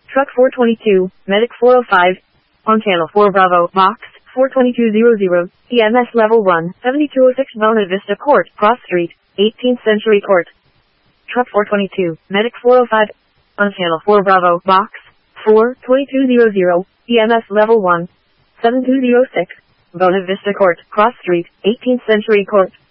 Truck 422, Medic 405, on Channel 4 Bravo, Box 42200, EMS Level 1, 7206 Bona Vista Court, Cross Street, 18th Century Court. Truck 422, Medic 405, on Channel 4 Bravo, Box 42200, EMS Level 1, 7206, Bona Vista Court, Cross Street, 18th Century Court.